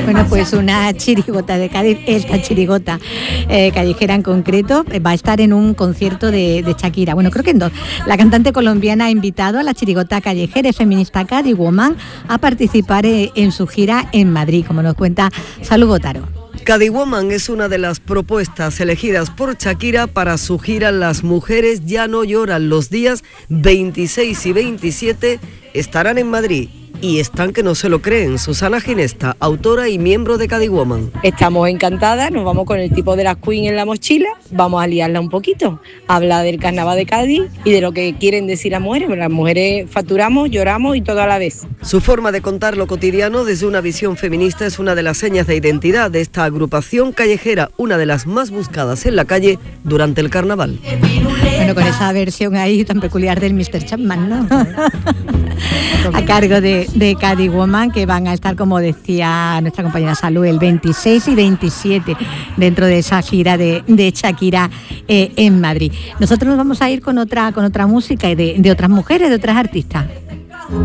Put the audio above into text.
Bueno, pues una chirigota de Cádiz, esta chirigota callejera en concreto, va a estar en un concierto de Shakira. Bueno, creo que en dos. La cantante colombiana ha invitado a la chirigota callejera y feminista Cádiz Woman a participar en su gira en Madrid, como nos cuenta Salud Botaro. Cádiz Woman es una de las propuestas elegidas por Shakira para su gira Las mujeres ya no lloran. Los días 26 y 27 estarán en Madrid. Y están que no se lo creen. Susana Ginesta, autora y miembro de Cádiz Woman. Estamos encantadas, nos vamos con el tipo de las Queen en la mochila, vamos a liarla un poquito, habla del carnaval de Cádiz y de lo que quieren decir las mujeres. Las mujeres facturamos, lloramos y todo a la vez. Su forma de contar lo cotidiano desde una visión feminista es una de las señas de identidad de esta agrupación callejera, una de las más buscadas en la calle durante el carnaval. Bueno, con esa versión ahí tan peculiar del Mr. Chapman, ¿no? A cargo de Cádiz Woman, que van a estar, como decía nuestra compañera Salud, el 26 y 27 dentro de esa gira de Shakira en Madrid. Nosotros nos vamos a ir con otra música y de otras mujeres, de otras artistas.